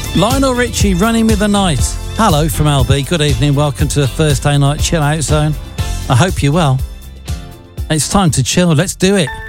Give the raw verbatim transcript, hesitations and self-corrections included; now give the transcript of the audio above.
Lionel Richie, Running with the Night. Hello from L B. Good evening. Welcome to the Thursday night chill out zone. I hope you're well. It's time to chill. Let's do it.